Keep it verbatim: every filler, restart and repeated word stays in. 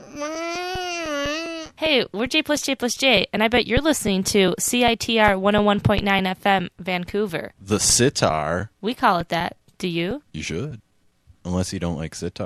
Hey, we're J plus J plus J, and I bet you're listening to C I T R one oh one point nine F M, Vancouver. The sitar. We call it that. Do you? You should. Unless you don't like sitar.